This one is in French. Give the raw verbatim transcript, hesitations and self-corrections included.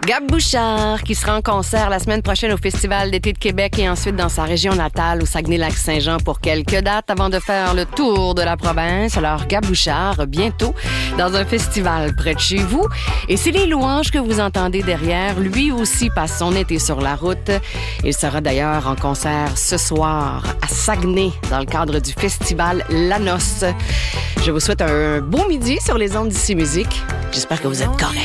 Gab Bouchard, qui sera en concert la semaine prochaine au Festival d'été de Québec et ensuite dans sa région natale, au Saguenay-Lac-Saint-Jean, pour quelques dates avant de faire le tour de la province. Alors, Gab Bouchard, bientôt, dans un festival près de chez vous. Et c'est les louanges que vous entendez derrière. Lui aussi passe son été sur la route. Il sera d'ailleurs en concert ce soir à Saguenay, dans le cadre du festival La Noce. Je vous souhaite un beau midi sur les ondes d'Ici Musique. J'espère que vous êtes corrects.